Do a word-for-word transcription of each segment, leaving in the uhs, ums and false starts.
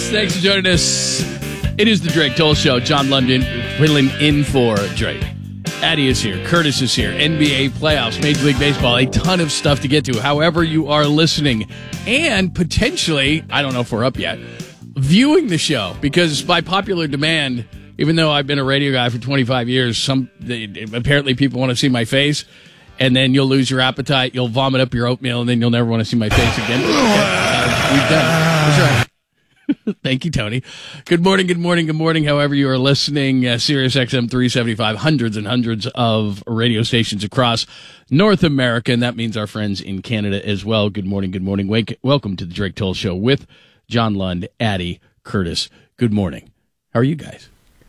Thanks for joining us. It is the Drake Toll Show. John London filling in for Drake. Addy is here. Curtis is here. N B A playoffs, Major League Baseball, a ton of stuff to get to. However you are listening, and potentially, I don't know if we're up yet, viewing the show, because by popular demand, even though I've been a radio guy for twenty-five years, some they, apparently people want to see my face, and then you'll lose your appetite, you'll vomit up your oatmeal, and then you'll never want to see my face again. Uh, we've done it. That's right. Thank you, Tony. Good morning, good morning, good morning. However you are listening, uh, Sirius X M three seventy-five, hundreds and hundreds of radio stations across North America, and that means our friends in Canada as well. Good morning, good morning. Wake, welcome to the Drake Toll Show with John Lund, Addy, Curtis. Good morning. How are you guys?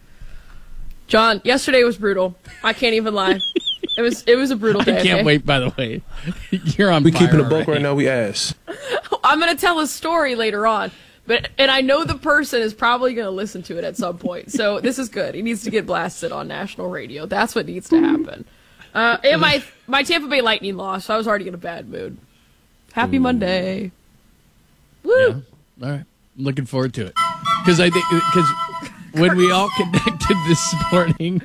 John, yesterday was brutal. I can't even lie. It was it was a brutal day. I can't okay? wait, by the way. You're on We fire keeping a book already. right now, we ass. I'm going to tell a story later on. But and I know the person is probably going to listen to it at some point. So this is good. He needs to get blasted on national radio. That's what needs to happen. Uh, and my my Tampa Bay Lightning lost, so I was already in a bad mood. Happy Ooh. Monday. Woo. Yeah. All right. I'm looking forward to it. Because I think because when we all connected this morning,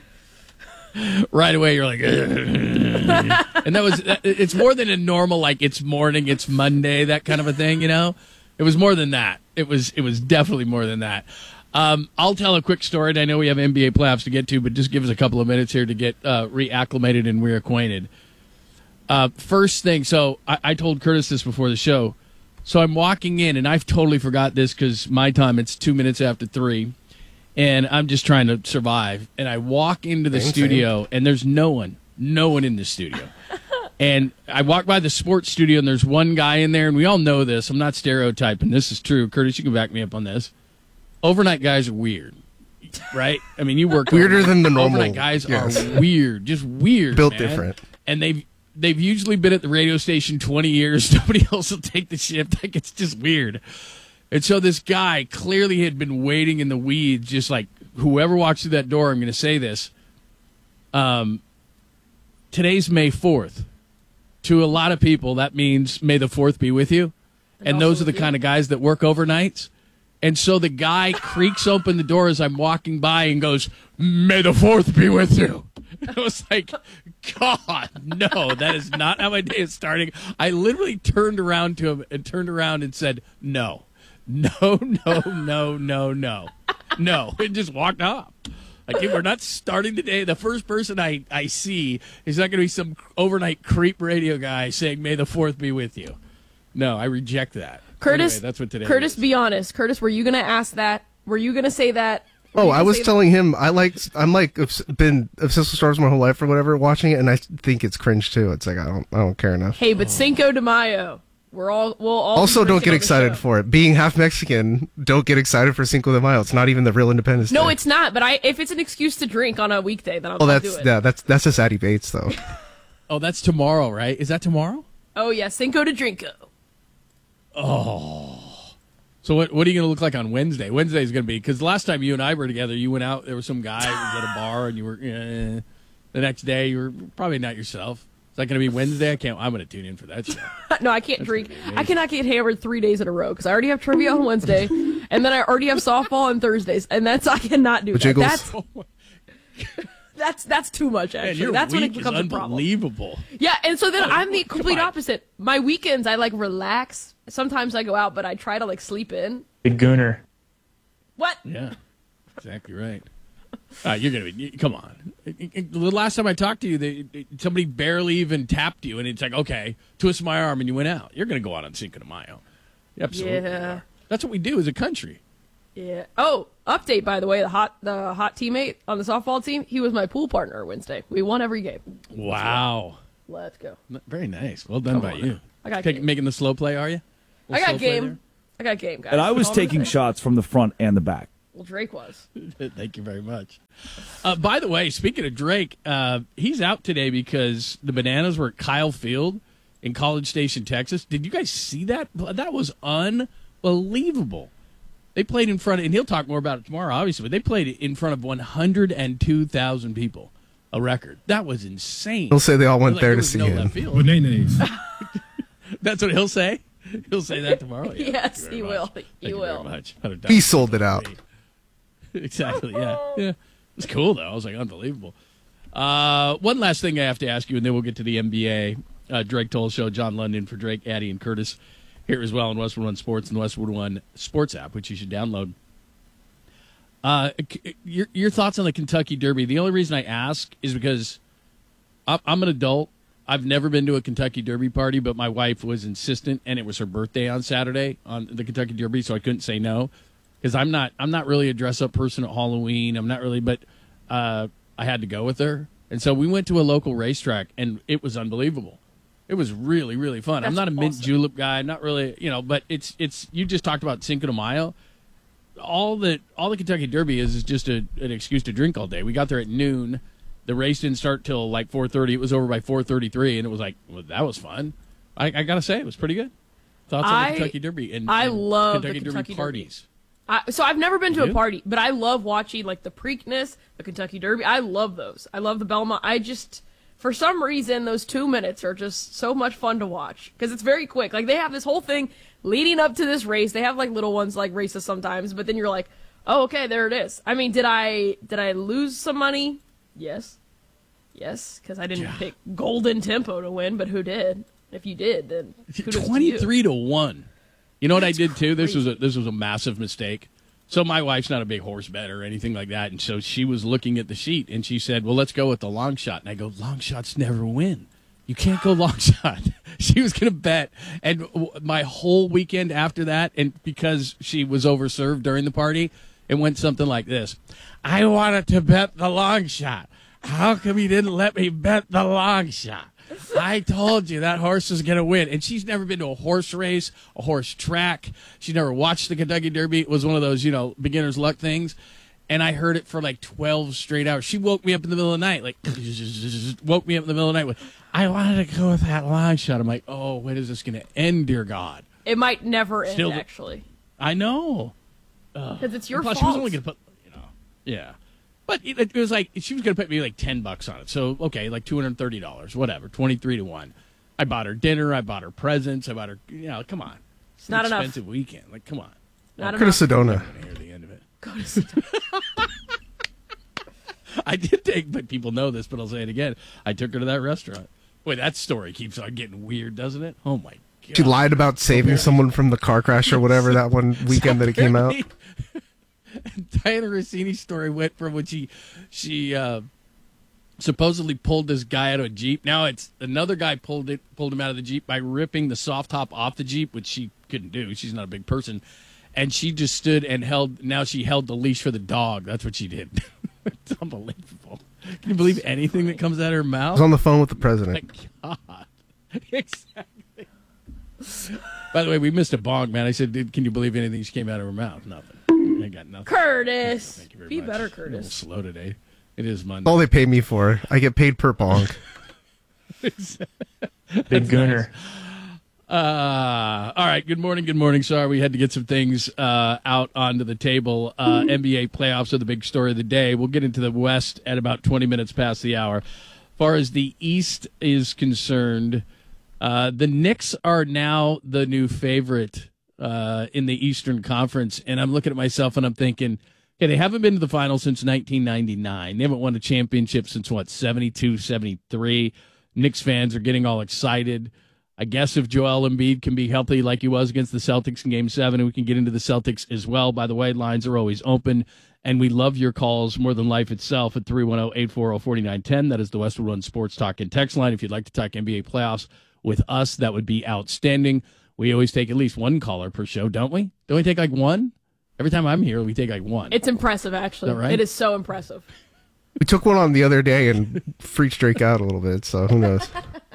right away you're like, and that was it's more than a normal like it's morning, it's Monday, that kind of a thing, you know. It was more than that. It was it was definitely more than that. Um, I'll tell a quick story, and I know we have N B A playoffs to get to, but just give us a couple of minutes here to get uh, reacclimated and reacquainted. Uh, first thing, so I, I told Curtis this before the show. So I'm walking in, and I've totally forgot this because my time, it's two minutes after three, and I'm just trying to survive. And I walk into the Same studio, thing. and there's no one, no one in the studio. And I walk by the sports studio, and there's one guy in there, and we all know this. I'm not stereotyping. This is true. Curtis, you can back me up on this. Overnight guys are weird, right? I mean, you work Weirder overnight. than the normal. Overnight guys Yes. are weird, just weird, Built man. different. And they've they've usually been at the radio station twenty years. Nobody else will take the shift. Like, it's just weird. And so this guy clearly had been waiting in the weeds, just like whoever walks through that door. I'm going to say this. Um, today's May fourth. To a lot of people, that means May the fourth be with you. And, and those are the kind of guys that work overnights. And so the guy creaks open the door as I'm walking by and goes, May the fourth be with you. I was like, God, no, that is not how my day is starting. I literally turned around to him and turned around and said, no, no, no, no, no, no, no. And just walked off. Like, we're not starting today. The first person I, I see is not going to be some overnight creep radio guy saying, May the fourth be with you. No, I reject that. Curtis, anyway, that's what today Curtis, is. be honest. Curtis, were you going to ask that? Were you going to say that? Were Oh, you I gonna was say telling him I like I'm like obs- been obsessed with stars my whole life or whatever, watching it, and I think it's cringe too. It's like I don't I don't care enough. that? Hey, but Cinco de Mayo. We're all we'll all Also, be don't get drinking on the excited show. for it. Being half Mexican, don't get excited for Cinco de Mayo. It's not even the real Independence No, Day. it's not. But I, if it's an excuse to drink on a weekday, then I'll, Oh, I'll do that's it. yeah, that's that's just Addie Bates though. Oh, that's tomorrow, right? Is that tomorrow? Oh yeah, Cinco de Drinko. Oh. So what what are you going to look like on Wednesday? Wednesday is going to be, because last time you and I were together, you went out, there was some guy who was at a bar, and you were, eh. The next day, you were probably not yourself. Is that going to be Wednesday? I can't, I'm going to tune in for that show. No, I can't drink. I cannot get hammered three days in a row because I already have trivia on Wednesday, and then I already have softball on Thursdays, and that's I cannot do that. Jiggles. That's that's that's too much. Actually, Man, your that's when it week is becomes a problem. unbelievable. Yeah, and so then I'm the complete on. opposite. My weekends, I like relax. Sometimes I go out, but I try to like sleep in. Big gooner. What? Yeah, exactly right. Uh, you're gonna be. Come on. The last time I talked to you, they, somebody barely even tapped you, and it's like, okay, twist my arm, and you went out. You're gonna go out on Cinco de Mayo. Absolutely. Yeah. are. That's what we do as a country. Yeah. Oh, update by the way, the hot the hot teammate on the softball team, he was my pool partner Wednesday. We won every game. Wow. Let's go. Very nice. Well done by on. you. I got Take, game. making the slow play, are you? I Little got slow play game. I got game, guys. And I was All I'm gonna taking say. shots from the front and the back. Well, Drake was. there. Thank you very much. Uh, by the way, speaking of Drake, uh, he's out today because the Bananas were at Kyle Field in College Station, Texas. Did you guys see that? That was unbelievable. They played in front of, and he'll talk more about it tomorrow, obviously, but they played in front of one hundred two thousand people, a record. That was insane. He'll say they all went Like, there there to was see no him. left field. Bananas. That's what he'll say? He'll say that tomorrow. Yeah, Yes, thank he you very will. much. He Thank you will. very much. one hundred He sold it out. Exactly. Yeah. Yeah. It was cool though. I was like, unbelievable. Uh, one last thing I have to ask you, and then we'll get to the N B A. Uh, Drake Toll Show, John London for Drake, Addie, and Curtis here as well on Westwood One Sports and the Westwood One Sports app, which you should download. Uh, your your thoughts on the Kentucky Derby? The only reason I ask is because I'm, I'm an adult. I've never been to a Kentucky Derby party, but my wife was insistent, and it was her birthday on Saturday on the Kentucky Derby, so I couldn't say no because I'm not I'm not really a dress up person at Halloween. I'm not really, but uh, I had to go with her, and so we went to a local racetrack, and it was unbelievable. It was really really fun. That's I'm not a awesome. mint julep guy, not really, you know, but it's it's you just talked about Cinco de Mayo. All that all the Kentucky Derby is is just a, an excuse to drink all day. We got there at noon. The race didn't start till like four thirty. It was over by four thirty-three, and it was like, well, that was fun. I, I gotta say, it was pretty good. Thoughts on I- the Kentucky Derby and, I and love the Kentucky, Kentucky Derby Derby. parties. I, so I've never been to You? a party, but I love watching like the Preakness, the Kentucky Derby. I love those. I love the Belmont. I just, for some reason, those two minutes are just so much fun to watch because it's very quick. Like they have this whole thing leading up to this race. They have like little ones like races sometimes, but then you're like, oh, okay, there it is. I mean, did I did I lose some money? Yes, yes, because I didn't Yeah. pick Golden Tempo to win, but who did? If you did, then kudos to you. Twenty-three to one. You know what That's I did too? This was crazy. a this was a massive mistake. So my wife's not a big horse bet or anything like that, and so she was looking at the sheet and she said, "Well, let's go with the long shot." And I go, "Long shots never win. You can't go long shot." She was going to bet, and w- my whole weekend after that, and because she was overserved during the party, it went something like this: "I wanted to bet the long shot. How come you didn't let me bet the long shot? I told you that horse is going to win." And she's never been to a horse race, a horse track. She never watched the Kentucky Derby. It was one of those, you know, beginner's luck things. And I heard it for like twelve straight hours. She woke me up in the middle of the night, like, woke me up in the middle of the night with, "I wanted to go with that long shot." I'm like, oh, when is this going to end, dear God? It might never end, Still- actually, I know. because it's your Plus, fault. she was only going to put, you know, yeah. But it, it was like, she was going to put me like ten bucks on it. So, okay, like two hundred thirty dollars, whatever, twenty-three to one. I bought her dinner. I bought her presents. I bought her, you know, come on. It's not an enough. expensive weekend. Like, come on. Not Curtis enough. Sedona. I want to hear the end of it. Go to sleep. I did take, but people know this, but I'll say it again. I took her to that restaurant. Boy, that story keeps on getting weird, doesn't it? Oh, my God. She lied about saving someone from the car crash or whatever that one weekend that it came out. Diana Rossini's story went from when she she uh, supposedly pulled this guy out of a Jeep. Now it's another guy pulled it pulled him out of the Jeep by ripping the soft top off the Jeep, which she couldn't do. She's not a big person. And she just stood and held, now she held the leash for the dog. That's what she did. It's unbelievable. Can you believe anything that comes out of her I mouth? was on the phone with the president. My God. Exactly. By the way, we missed a bong, man. I said, "Dude, can you believe anything that came out of her mouth?" Nothing. I got nothing. Curtis, Thank you very be much. better, A little Curtis. slow today. It is Monday. All they pay me for. I get paid per bong. Big Gooner. Uh, all right. Good morning. Good morning. Sorry, we had to get some things uh, out onto the table. Uh, N B A playoffs are the big story of the day. We'll get into the West at about twenty minutes past the hour. As far as the East is concerned, uh, the Knicks are now the new favorite uh, in the Eastern Conference. And I'm looking at myself and I'm thinking, okay, they haven't been to the finals since nineteen ninety-nine. They haven't won a championship since, what, seventy-two, seventy-three. Knicks fans are getting all excited. I guess if Joel Embiid can be healthy like he was against the Celtics in Game seven, and we can get into the Celtics as well. By the way, lines are always open, and we love your calls more than life itself at three one zero, eight four zero, four nine one zero. That is the Westwood One Sports Talk and Text line. If you'd like to talk N B A playoffs with us, that would be outstanding. We always take at least one caller per show, don't we? Don't we take like one? Every time I'm here, we take like one. It's impressive, actually. Is that right? It is so impressive. We took one on the other day and freaked Drake out a little bit, so who knows?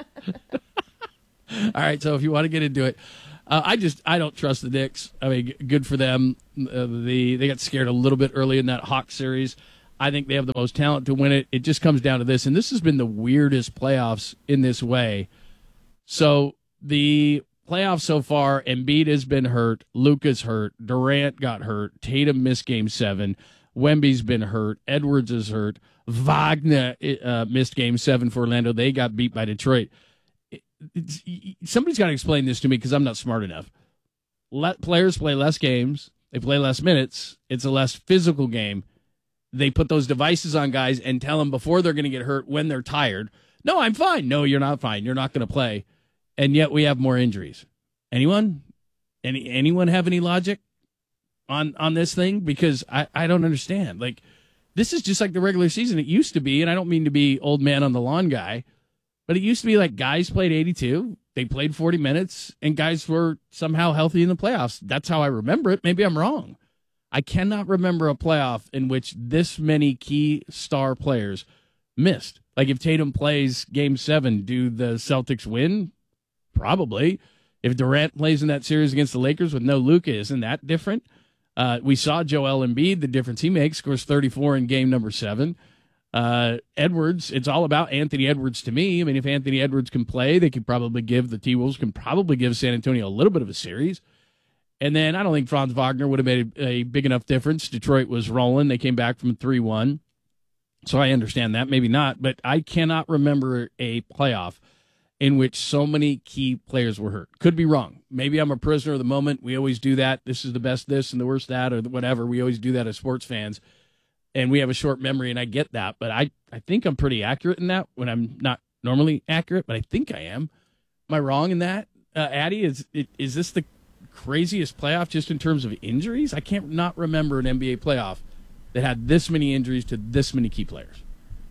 All right, so if you want to get into it, uh, I just I don't trust the Knicks. I mean, g- good for them. Uh, the they got scared a little bit early in that Hawks series. I think they have the most talent to win it. It just comes down to this, and this has been the weirdest playoffs in this way. So the playoffs so far, Embiid has been hurt, Luka's hurt, Durant got hurt, Tatum missed Game Seven, Wemby's been hurt, Edwards is hurt, Wagner uh, missed Game Seven for Orlando. They got beat by Detroit. It's, somebody's got to explain this to me because I'm not smart enough. let players play less games. They play less minutes. It's a less physical game. They put those devices on guys and tell them before they're going to get hurt when they're tired. No, I'm fine. No, you're not fine. You're not going to play. And yet we have more injuries. Anyone? Any anyone have any logic on on this thing? Because I, I don't understand. Like, this is just like the regular season. It used to be, and I don't mean to be old man on the lawn guy, but it used to be like guys played eighty-two. They played forty minutes, and guys were somehow healthy in the playoffs. That's how I remember it. Maybe I'm wrong. I cannot remember a playoff in which this many key star players missed. Like, if Tatum plays game seven, do the Celtics win? Probably. If Durant plays in that series against the Lakers with no Luka, isn't that different? Uh, we saw Joel Embiid, the difference he makes, scores thirty-four in game number seven. Uh, Edwards, it's all about Anthony Edwards to me. I mean, if Anthony Edwards can play, they could probably give, the T-Wolves can probably give San Antonio a little bit of a series. And then I don't think Franz Wagner would have made a, a big enough difference. Detroit was rolling. They came back from three one. So I understand that. Maybe not. But I cannot remember a playoff in which so many key players were hurt. Could be wrong. Maybe I'm a prisoner of the moment. We always do that. This is the best this and the worst that, or whatever. We always do that as sports fans. And we have a short memory, and I get that. But I, I think I'm pretty accurate in that when I'm not normally accurate, but I think I am. Am I wrong in that, uh, Addy? Is, is this the craziest playoff just in terms of injuries? I can't not remember an N B A playoff that had this many injuries to this many key players.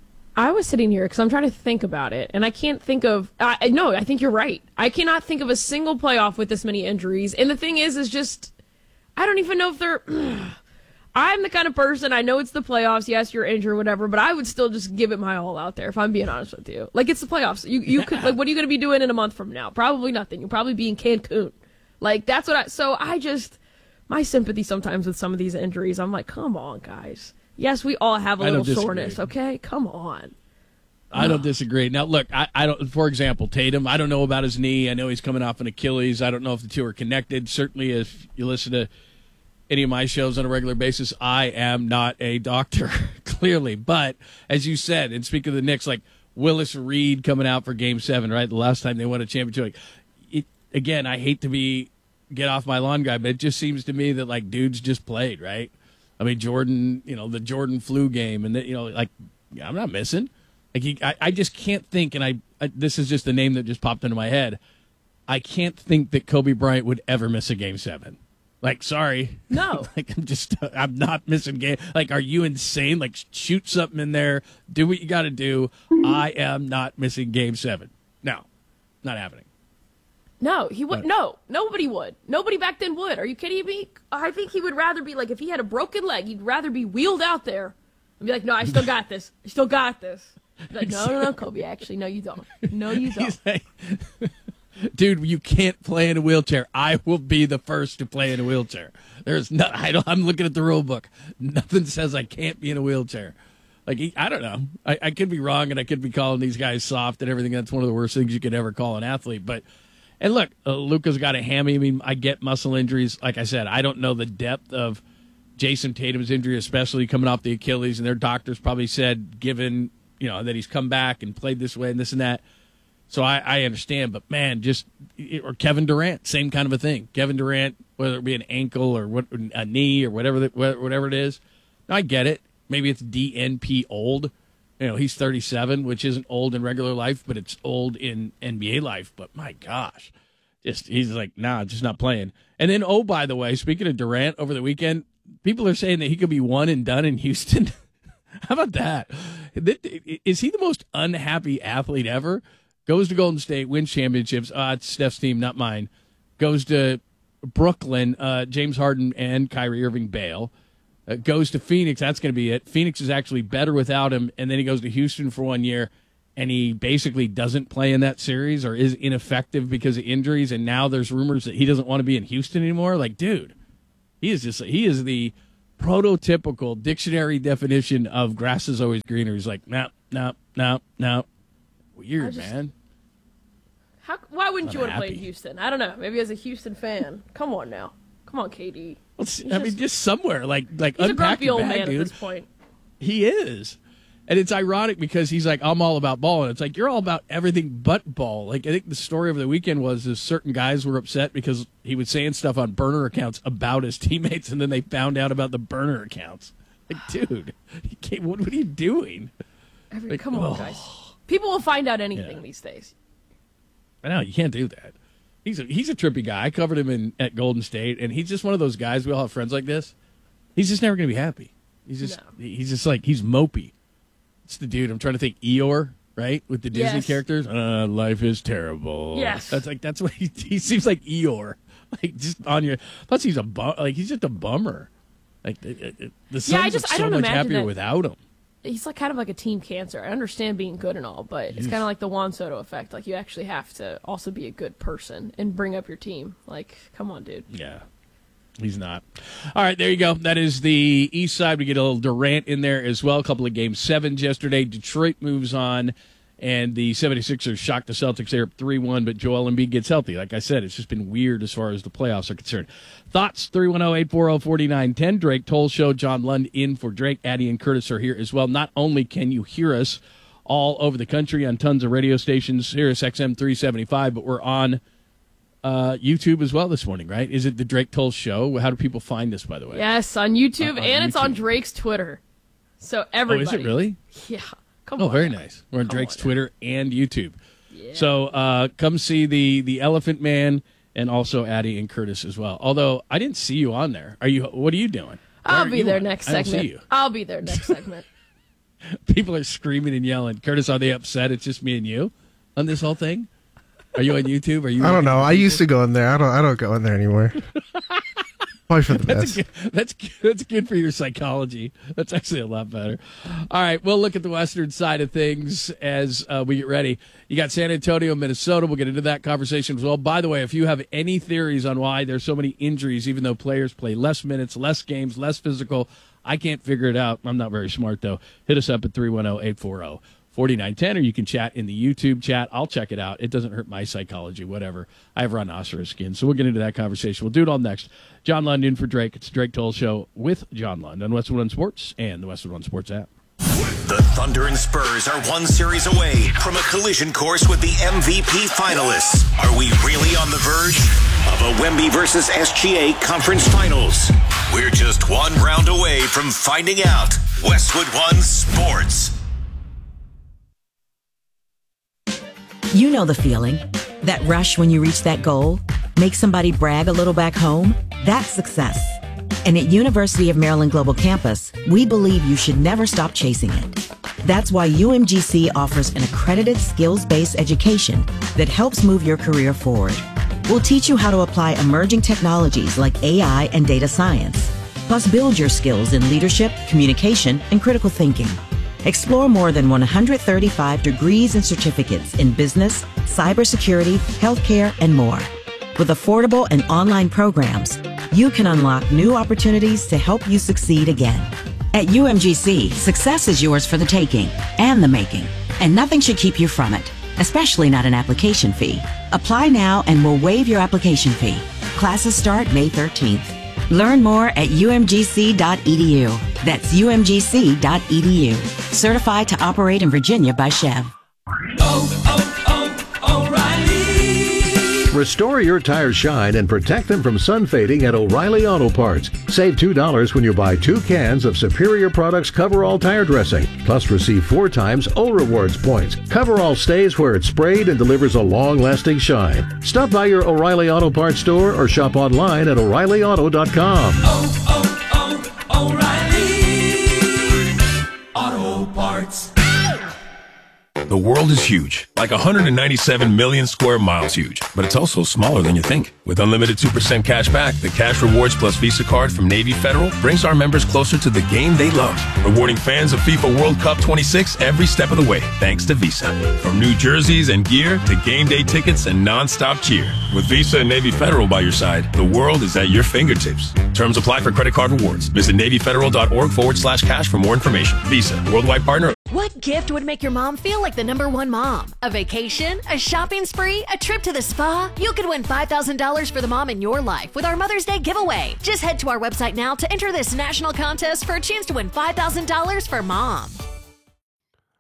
I was sitting here because I'm trying to think about it, and I can't think of. Uh, no, I think you're right. I cannot think of a single playoff with this many injuries. And the thing is, is just I don't even know if they're. I'm the kind of person, I know it's the playoffs. Yes, you're injured, whatever, but I would still just give it my all out there. If I'm being honest with you, like, it's the playoffs. You you could like, what are you going to be doing in a month from now? Probably nothing. You'll probably be in Cancun. Like, that's what I. So I just my sympathy sometimes with some of these injuries. I'm like, come on, guys. Yes, we all have a little soreness, okay? Come on. I don't disagree. Now, look, I, I don't. For example, Tatum, I don't know about his knee. I know he's coming off an Achilles. I don't know if the two are connected. Certainly, if you listen to any of my shows on a regular basis, I am not a doctor, clearly. But, as you said, and speaking of the Knicks, like Willis Reed coming out for Game seven, right? The last time they won a championship. It, again, I hate to be get off my lawn guy, but it just seems to me that, like, dudes just played, right? I mean, Jordan, you know, the Jordan flu game, and, the, you know, like, I'm not missing. Like he, I, I just can't think, and I, I this is just a name that just popped into my head. I can't think that Kobe Bryant would ever miss a Game seven. Like, sorry. No. Like, I'm just, I'm not missing game. Like, are you insane? Like, shoot something in there. Do what you got to do. I am not missing Game seven. No, not happening. No, he would. No, nobody would. Nobody back then would. Are you kidding me? I think he would rather be, like, if he had a broken leg, he'd rather be wheeled out there and be like, no, I still got this. I still got this. Like, no, no, no, Kobe, actually, no, you don't. No, you don't. Like, dude, you can't play in a wheelchair. I will be the first to play in a wheelchair. There's no, I don't, I'm looking at the rule book. Nothing says I can't be in a wheelchair. Like, he, I don't know. I, I could be wrong, and I could be calling these guys soft and everything. That's one of the worst things you could ever call an athlete. But, and look, uh, Luka's got a hammy. I mean, I get muscle injuries. Like I said, I don't know the depth of Jason Tatum's injury, especially coming off the Achilles, and their doctors probably said, given, you know, that he's come back and played this way and this and that. So I, I understand, but man, just or Kevin Durant, same kind of a thing. Kevin Durant, whether it be an ankle or what, a knee or whatever, the, whatever it is, I get it. Maybe it's D N P old. You know, he's thirty-seven, which isn't old in regular life, but it's old in N B A life. But my gosh, just he's like, nah, just not playing. And then, oh, by the way, speaking of Durant, over the weekend, people are saying that he could be one and done in Houston. How about that? Is he the most unhappy athlete ever? Goes to Golden State, wins championships. Ah, it's Steph's team, not mine. Goes to Brooklyn, uh, James Harden and Kyrie Irving bail. Uh, goes to Phoenix, that's going to be it. Phoenix is actually better without him, and then he goes to Houston for one year, and he basically doesn't play in that series or is ineffective because of injuries, and now there's rumors that he doesn't want to be in Houston anymore. Like, dude, he is just he is the prototypical dictionary definition of grass is always greener. He's like, no, no, no, no. Weird, just, man. How? Why wouldn't Not you want to happy. play in Houston? I don't know. Maybe as a Houston fan. Come on now. Come on, K D. Well, I mean, just somewhere like like he's unpack a grumpy your old bag, man dude. at this point. He is, And it's ironic because he's like, I'm all about ball. And it's like, you're all about everything but ball. Like, I think the story over the weekend was is certain guys were upset because he was saying stuff on burner accounts about his teammates, and then they found out about the burner accounts. Like, dude, you can't, what, what are you doing? Every, Like, come on, oh. guys. People will find out anything Yeah. these days. I know, you can't do that. He's a, he's a trippy guy. I covered him in at Golden State, and he's just one of those guys. We all have friends like this. He's just never going to be happy. He's just No. he's just like, he's mopey. It's the dude. I'm trying to think Eeyore, right? With the Disney Yes. characters. Uh, life is terrible. Yes. That's like, that's what he, he seems like Eeyore. Like, just on your, plus he's a bum, like, he's just a bummer. Like, it, it, it, the Suns Yeah, I just- are I so don't much imagine happier that- without him. He's like kind of like a team cancer. I understand being good and all, but it's kind of like the Juan Soto effect. Like, you actually have to also be a good person and bring up your team. Like, come on, dude. Yeah. He's not. All right, there you go. That is the East Side. We get a little Durant in there as well. A couple of game sevens yesterday. Detroit moves on, and the seventy-sixers shocked the Celtics there up three one, but Joel Embiid gets healthy. Like I said, it's just been weird as far as the playoffs are concerned. Thoughts? three one zero, eight four zero, four nine one zero. Drake Toll Show. John Lund in for Drake. Addie and Curtis are here as well. Not only can you hear us all over the country on tons of radio stations, Sirius X M three seventy-five, but we're on Uh, YouTube as well this morning, right? Is it the Drake Toll Show? How do people find this, by the way? Yes, on YouTube, On- on and it's on YouTube. Drake's Twitter. So Oh, everybody. is it really? Yeah. Come Oh, on. very now. nice. We're on Come Drake's on now. Twitter and YouTube. Yeah. So uh, come see the the Elephant Man and also Addie and Curtis as well. Although I didn't see you on there. Are you? What are you doing? Where I'll are be you there on? next I don't segment. see you. I'll be there next segment. People are screaming and yelling. Curtis, are they upset? It's just me and you on this whole thing. Are you on YouTube? Are you? I don't know. I used to go in there. I don't. I don't go in there anymore. Probably for the That's best. good. That's good. That's good for your psychology. That's actually a lot better. All right, we'll look at the western side of things as uh, we get ready. You got San Antonio, Minnesota. We'll get into that conversation as well. By the way, if you have any theories on why there's so many injuries, even though players play less minutes, less games, less physical, I can't figure it out. I'm not very smart though. Hit us up at three one zero, eight four zero, four nine one zero, or you can chat in the YouTube chat. I'll check it out. It doesn't hurt my psychology, whatever. I have rhinoceros skin, so we'll get into that conversation. We'll do it all next. John Lund in for Drake. It's the Drake Toll Show with John Lund on Westwood One Sports and the Westwood One Sports app. The Thunder and Spurs are one series away from a collision course with the M V P finalists. Are we really on the verge of a Wemby versus S G A conference finals? We're just one round away from finding out. Westwood One Sports. You know the feeling. That rush when you reach that goal. Make somebody brag a little back home. That's success. And at University of Maryland Global Campus, we believe you should never stop chasing it. That's why U M G C offers an accredited skills-based education that helps move your career forward. We'll teach you how to apply emerging technologies like A I and data science, plus build your skills in leadership, communication, and critical thinking. Explore more than one hundred thirty-five degrees and certificates in business, cybersecurity, healthcare, and more. With affordable and online programs, you can unlock new opportunities to help you succeed again. At U M G C, success is yours for the taking and the making, and nothing should keep you from it, especially not an application fee. Apply now and we'll waive your application fee. Classes start May thirteenth. Learn more at U M G C dot E D U. That's U M G C dot E D U. Certified to operate in Virginia by Chev. Restore your tires shine and protect them from sun fading at O'Reilly Auto Parts. Save two dollars when you buy two cans of Superior Products Coverall Tire Dressing. Plus receive four times O Rewards points. Coverall stays where it's sprayed and delivers a long-lasting shine. Stop by your O'Reilly Auto Parts store or shop online at O'Reilly Auto dot com. Oh, oh, oh, O'Reilly Auto Parts. The world is huge, like one hundred ninety-seven million square miles huge, but it's also smaller than you think. With unlimited two percent cash back, the Cash Rewards Plus Visa card from Navy Federal brings our members closer to the game they love, rewarding fans of FIFA World Cup twenty-six every step of the way, thanks to Visa. From new jerseys and gear to game day tickets and non-stop cheer. With Visa and Navy Federal by your side, the world is at your fingertips. Terms apply for credit card rewards. Visit NavyFederal.org forward slash cash for more information. Visa, worldwide partner. What gift would make your mom feel like the number one mom? A vacation? A shopping spree? A trip to the spa? You could win five thousand dollars for the mom in your life with our Mother's Day giveaway. Just head to our website now to enter this national contest for a chance to win five thousand dollars for mom.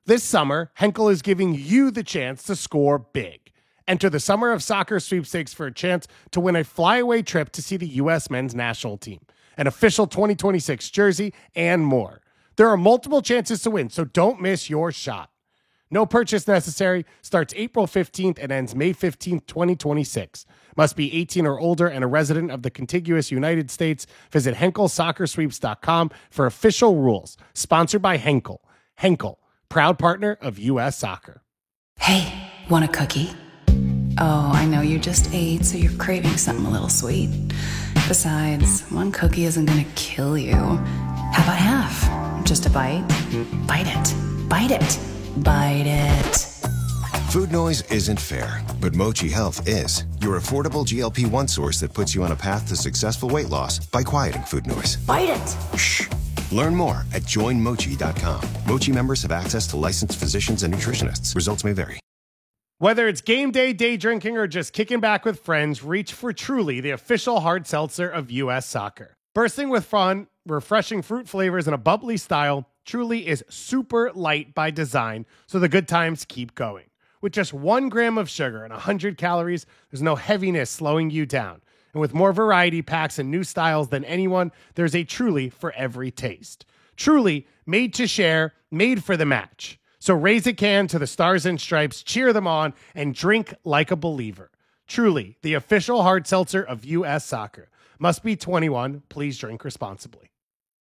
This summer, Henkel is giving you the chance to score big. Enter the Summer of Soccer sweepstakes for a chance to win a flyaway trip to see the U S men's national team, an official twenty twenty-six jersey, and more. There are multiple chances to win, so don't miss your shot. No purchase necessary. Starts April fifteenth and ends May fifteenth, twenty twenty-six. Must be eighteen or older and a resident of the contiguous United States. Visit Henkel Soccer Sweeps dot com for official rules. Sponsored by Henkel. Henkel, proud partner of U S Soccer. Hey, want a cookie? Oh, I know you just ate, so you're craving something a little sweet. Besides, one cookie isn't gonna kill you. How about half? Just a bite? Bite it. Bite it. Bite it. Food noise isn't fair, but Mochi Health is. Your affordable G L P one source that puts you on a path to successful weight loss by quieting food noise. Bite it. Shh. Learn more at join mochi dot com. Mochi members have access to licensed physicians and nutritionists. Results may vary. Whether it's game day, day drinking, or just kicking back with friends, reach for Truly, the official hard seltzer of U S Soccer. Bursting with fun, refreshing fruit flavors, and a bubbly style, Truly is super light by design, so the good times keep going. With just one gram of sugar and one hundred calories, there's no heaviness slowing you down. And with more variety packs and new styles than anyone, there's a Truly for every taste. Truly, made to share, made for the match. So raise a can to the Stars and Stripes, cheer them on, and drink like a believer. Truly, the official hard seltzer of U S Soccer. Must be twenty-one. Please drink responsibly.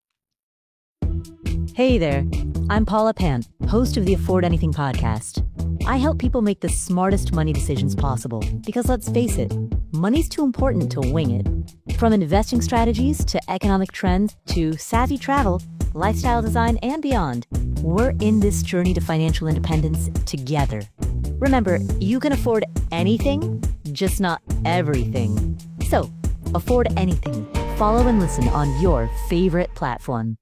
Hey there, I'm Paula Pant, host of the Afford Anything podcast. I help people make the smartest money decisions possible because, let's face it, money's too important to wing it. From investing strategies to economic trends to savvy travel, lifestyle design, and beyond, we're in this journey to financial independence together. Remember, you can afford anything, just not everything. So, afford anything. Follow and listen on your favorite platform.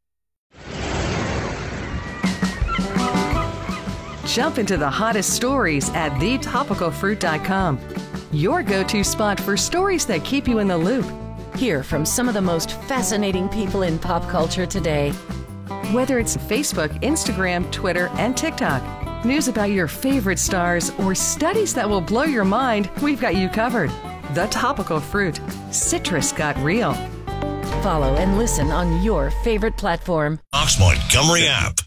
Jump into the hottest stories at the topical fruit dot com. Your go-to spot for stories that keep you in the loop. Hear from some of the most fascinating people in pop culture today. Whether it's Facebook, Instagram, Twitter, and TikTok, news about your favorite stars, or studies that will blow your mind, we've got you covered. The Topical Fruit. Citrus got real. Follow and listen on your favorite platform. Fox Montgomery app.